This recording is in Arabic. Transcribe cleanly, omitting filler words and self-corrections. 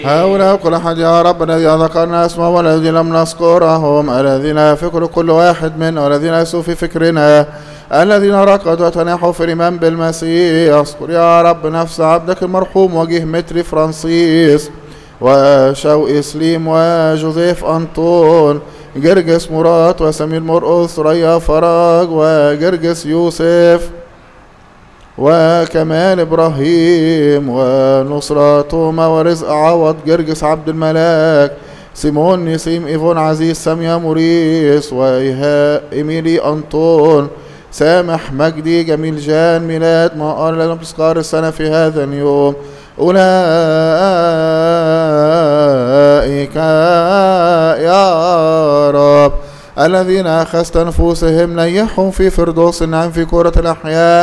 هؤلاء كل أحد يا رب الذي ذكرنا اسمه والذي لم نذكرهم، الذين يفكر كل واحد منا والذين ليسوا في فكرنا، الذين ركضوا وتناحوا في الإيمان بالمسيح. اذكر يا رب نفس عبدك المرحوم وجيه متري فرانسيس وشوقي سليم وجوزيف أنطون، جرجس مرات وسمير مرقص ثريا فرج وجرجس يوسف وكمال إبراهيم ونصرة توما ورزق عوض جرجس عبد الملاك سيمون نسيم إيفون عزيز سامية موريس وإيهاء إيميلي أنطون سامح مجدي جميل جان ميلاد مقار لنا بسكار السنة في هذا اليوم. أولئك يا رب الذين أخذت نفوسهم نيحهم في فردوس النعيم في كرة الأحياء